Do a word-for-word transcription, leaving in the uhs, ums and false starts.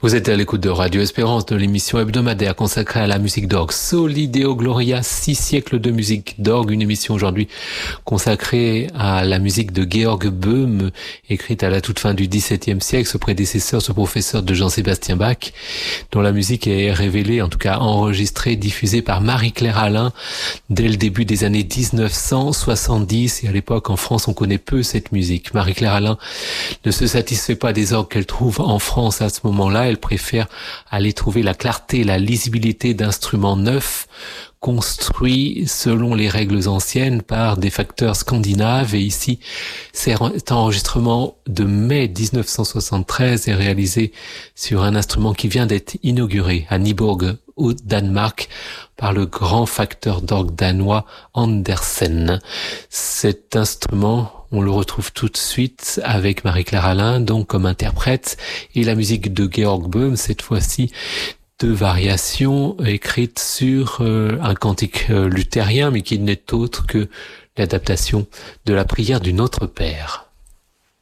Vous êtes à l'écoute de Radio Espérance, de l'émission hebdomadaire consacrée à la musique d'orgue. Soli Deo Gloria, six siècles de musique d'orgue, une émission aujourd'hui consacrée à la musique de Georg Böhm, écrite à la toute fin du dix-septième siècle, ce prédécesseur, ce professeur de Jean-Sébastien Bach, dont la musique est révélée, en tout cas enregistrée, diffusée par Marie-Claire Alain dès le début des années dix-neuf cent soixante-dix. Et à l'époque, en France, on connaît peu cette musique. Marie-Claire Alain ne se satisfait pas des orgues qu'elle trouve en France à ce moment-là. Elle préfère aller trouver la clarté, la lisibilité d'instruments neufs, construits selon les règles anciennes par des facteurs scandinaves. Et ici, cet enregistrement de mai dix-neuf cent soixante-treize est réalisé sur un instrument qui vient d'être inauguré à Nyborg, au Danemark, par le grand facteur d'orgue danois Andersen. Cet instrument, on le retrouve tout de suite avec Marie-Claire Alain, donc comme interprète, et la musique de Georg Böhm, cette fois-ci deux variations écrites sur euh, un cantique euh, luthérien, mais qui n'est autre que l'adaptation de la prière du Notre Père.